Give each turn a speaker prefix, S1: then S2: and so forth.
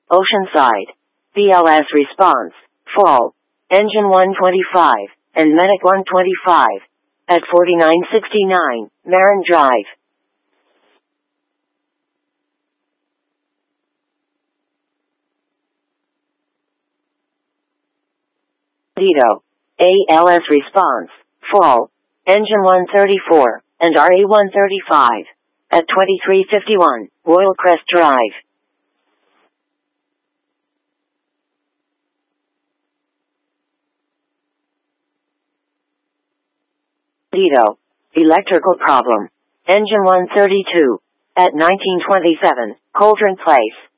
S1: Oceanside. BLS response, fall. Engine 125, and Medic 125. At 4969, Marin Drive. Lido. ALS response, fall. Engine 134, and RE 135. At 2351, Royal Crest Drive. Lido. Electrical problem. Engine 132. At 1927, Cauldron Place.